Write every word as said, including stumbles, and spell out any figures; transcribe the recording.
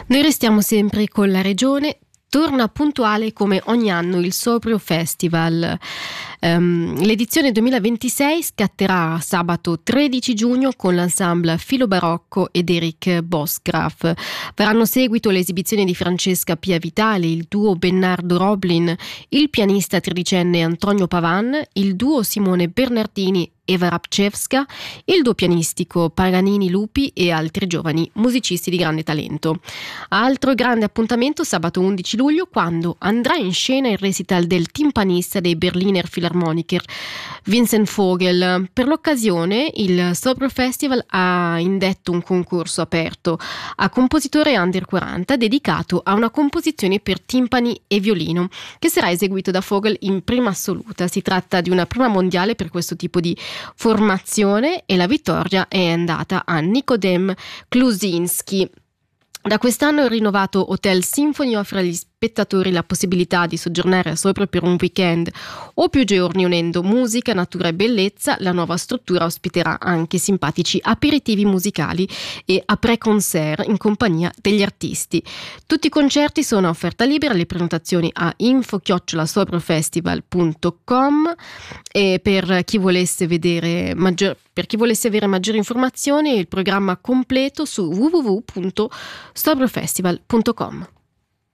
Noi restiamo sempre con la regione. Torna puntuale come ogni anno il Sobrio Festival. Um, l'edizione duemilaventisei scatterà sabato tredici giugno con l'ensemble Filo Barocco ed Eric Bosgraf. Faranno seguito le esibizioni di Francesca Pia Vitale, il duo Bernardo Roblin, il pianista tredicenne Antonio Pavan, il duo Simone Bernardini Eva Rapczewska, il duo pianistico Paganini Lupi e altri giovani musicisti di grande talento. Altro grande appuntamento sabato undici luglio, quando andrà in scena il recital del timpanista dei Berliner Philharmoniker Vincent Vogel. Per l'occasione il Sobrio Festival ha indetto un concorso aperto a compositore under quaranta dedicato a una composizione per timpani e violino che sarà eseguito da Vogel in prima assoluta. Si tratta di una prima mondiale per questo tipo di formazione e la vittoria è andata a Nikodem Klusinski. Da quest'anno il rinnovato Hotel Symphony offre agli spettatori la possibilità di soggiornare a Sobrio per un weekend o più giorni unendo musica, natura e bellezza. La nuova struttura ospiterà anche simpatici aperitivi musicali e après-concert in compagnia degli artisti. Tutti i concerti sono a offerta libera, le prenotazioni a info chiocciola sobriofestival punto com e per chi volesse vedere maggior, per chi volesse avere maggiori informazioni il programma completo su w w w punto sobriofestival punto com.